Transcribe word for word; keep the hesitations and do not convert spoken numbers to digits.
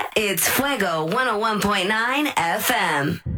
It's Fuego one oh one point nine F M.